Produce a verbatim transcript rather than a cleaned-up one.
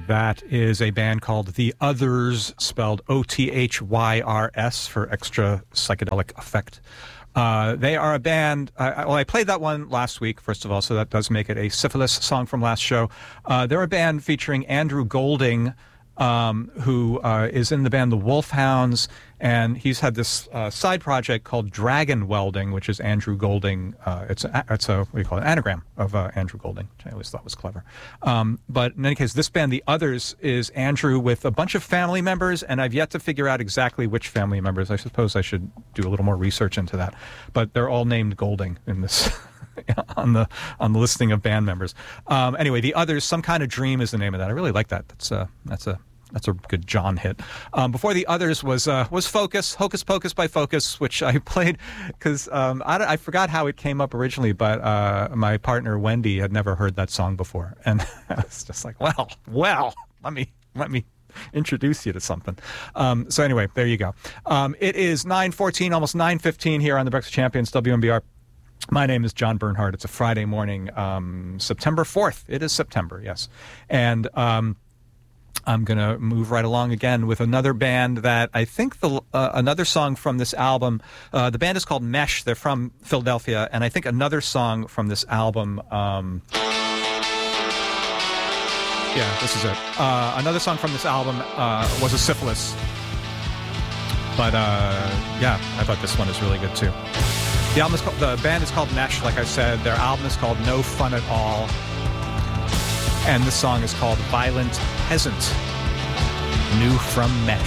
That is a band called The Others, spelled O T H Y R S for extra psychedelic effect. Uh, they are a band, uh, well, I played that one last week, first of all, so that does make it a Syphilis song from last show. Uh, they're a band featuring Andrew Golding, um, who uh, is in the band The Wolfhounds, and he's had this uh, side project called Dragon Welding, which is Andrew Golding. Uh, it's, a, it's a, what do you call it, an anagram of uh, Andrew Golding, which I always thought was clever. Um, but in any case, this band, The Others, is Andrew with a bunch of family members, and I've yet to figure out exactly which family members. I suppose I should do a little more research into that. But they're all named Golding in this on the on the listing of band members. Um, anyway, The Others, Some Kind of Dream is the name of that. I really like that. That's a, that's a That's a good John hit. Um, before The Others was uh, was Focus, Hocus Pocus by Focus, which I played because um, I, I forgot how it came up originally, but uh, my partner Wendy had never heard that song before, and I was just like, well, well, let me let me introduce you to something. Um, so anyway, there you go. Um, it is nine fourteen, almost nine fifteen here on the Breakfast Champions, W M B R. My name is John Bernhardt. It's a Friday morning, um, September fourth. It is September, yes, and. Um, I'm going to move right along again with another band that I think the uh, another song from this album, uh, the band is called Mesh. They're from Philadelphia, and I think another song from this album, um, yeah, this is it. Uh, another song from this album uh, was a Syphilis. But, uh, yeah, I thought this one is really good, too. The album is called, the band is called Mesh, like I said. Their album is called No Fun at All. And this song is called Violent Peasant, new from Mesh.